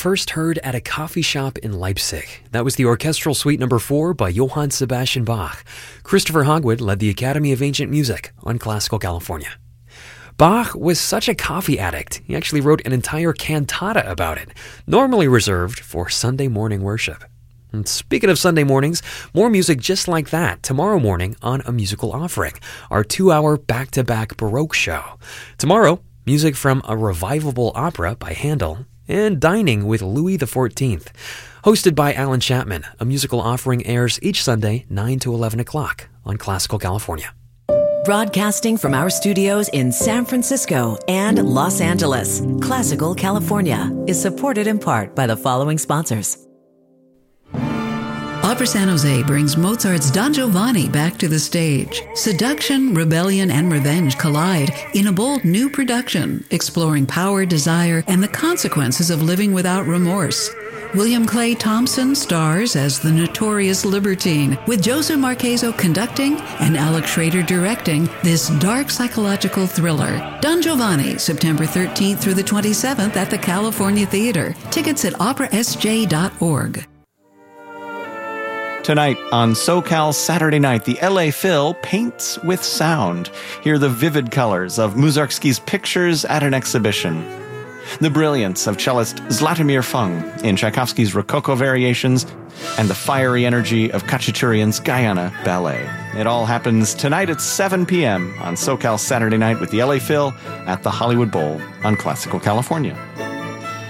first heard at a coffee shop in Leipzig. That was the Orchestral Suite No. 4 by Johann Sebastian Bach. Christopher Hogwood led the Academy of Ancient Music on Classical California. Bach was such a coffee addict, he actually wrote an entire cantata about it, normally reserved for Sunday morning worship. And speaking of Sunday mornings, more music just like that tomorrow morning on A Musical Offering, our 2-hour back-to-back Baroque show. Tomorrow, music from a revivable opera by Handel, and Dining with Louis XIV. Hosted by Alan Chapman, A Musical Offering airs each Sunday, 9 to 11 o'clock on Classical California. Broadcasting from our studios in San Francisco and Los Angeles, Classical California is supported in part by the following sponsors. Opera San Jose brings Mozart's Don Giovanni back to the stage. Seduction, rebellion, and revenge collide in a bold new production, exploring power, desire, and the consequences of living without remorse. William Clay Thompson stars as the notorious libertine, with Joseph Marcheso conducting and Alex Schrader directing this dark psychological thriller. Don Giovanni, September 13th through the 27th at the California Theater. Tickets at operasj.org. Tonight on SoCal Saturday Night, the LA Phil paints with sound. Hear the vivid colors of Mussorgsky's pictures at an exhibition. The brilliance of cellist Zlatomir Fung in Tchaikovsky's Rococo Variations, and the fiery energy of Khachaturian's Guyana Ballet. It all happens tonight at 7 p.m. on SoCal Saturday Night with the LA Phil at the Hollywood Bowl on Classical California.